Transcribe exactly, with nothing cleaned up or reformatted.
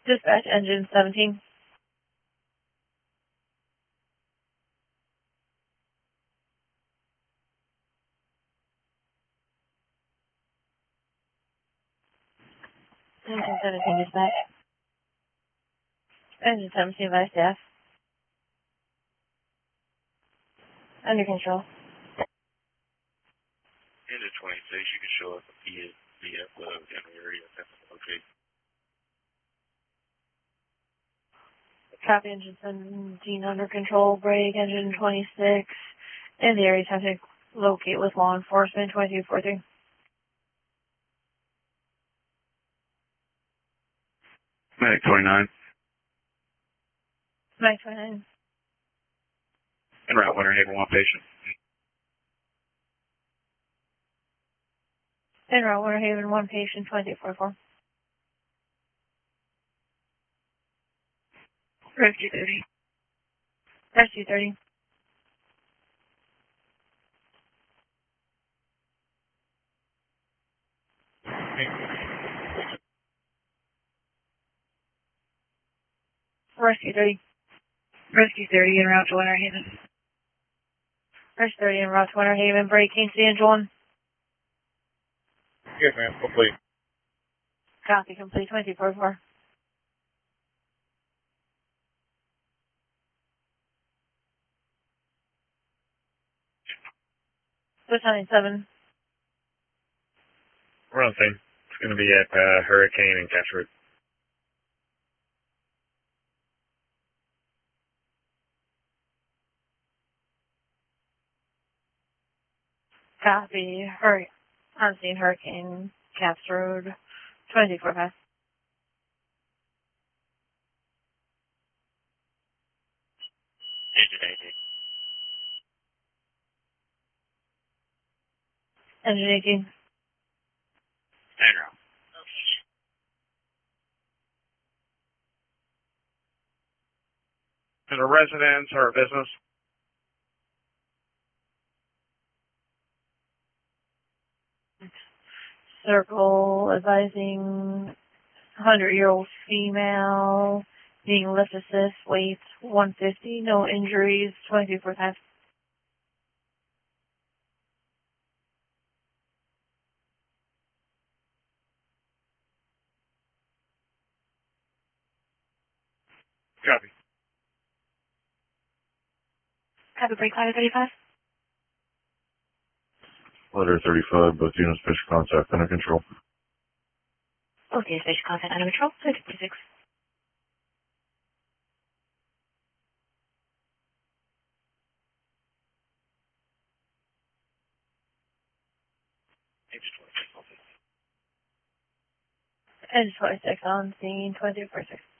Dispatch engine seventeen. Engine seventeen dispatch. Engine seventeen by staff. Under control. Engine twenty-six, you can show up a P F uh, in the area. That's okay. Copy engine seventeen under control. Break engine twenty-six. In the area, time to locate with law enforcement. twenty-two forty-three. Medic twenty-nine. Medic twenty-nine. En route, Winter Haven, one patient. En route, Winter Haven, one patient, twenty-two forty-four. Rescue thirty. Rescue thirty. Rescue thirty. Rescue thirty en route to Winter Haven. Rescue thirty en route to Winter Haven. Break Kingston engine one. Yes, ma'am. Complete. Copy complete. twenty-two forty-four. Battalion seven. We're on scene. It's going to be at uh, Hurricane and Castro. Copy. Hurry. On scene Hurricane, Caps Road, twenty-two forty-five. Engine eighteen. Engine eighteen. En route. Is it a residence or a business? Circle advising hundred-year-old female being lift assist, weight one fifty, no injuries, twenty-two forty-five. Copy. Copy break ladder thirty-five. Letter thirty-five, both units fish contact under control. Okay, station contact under control, twenty-two forty-six. Engine twenty-six. Engine twenty-six on scene, twenty-two forty-six.